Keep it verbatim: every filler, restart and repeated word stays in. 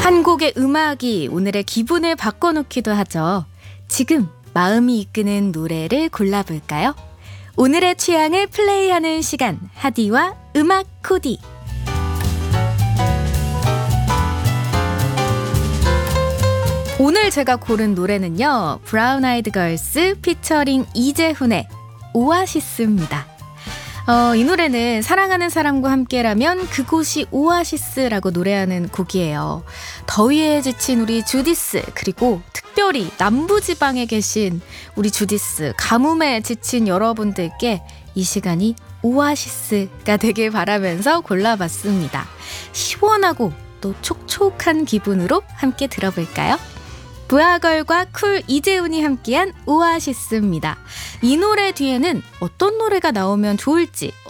한 곡의 음악이 오늘의 기분을 바꿔놓기도 하죠. 지금 마음이 이끄는 노래를 골라볼까요? 오늘의 취향을 플레이하는 시간, 하디와 음악 코디. 오늘 제가 고른 노래는요, 브라운 아이드 걸스 피처링 이재훈의 오아시스입니다. 어, 이 노래는 사랑하는 사람과 함께라면 그곳이 오아시스라고 노래하는 곡이에요. 더위에 지친 우리 주디스, 그리고 특별히 남부지방에 계신 우리 주디스, 가뭄에 지친 여러분들께 이 시간이 오아시스가 되길 바라면서 골라봤습니다. 시원하고 또 촉촉한 기분으로 함께 들어볼까요? 부하걸과 쿨 이재훈이 함께한 오아시스입니다. 이 노래 뒤에는 어떤 노래가 나오면 좋을지,